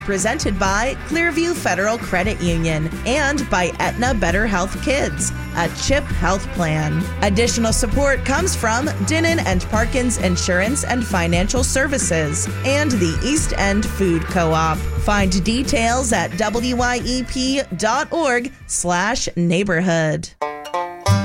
Presented by Clearview Federal Credit Union and by Aetna Better Health Kids, a CHIP health plan. Additional support comes from Dinnan and Parkins Insurance and Financial Services and the East End Food Co-op. Find details at wyep.org/neighborhood.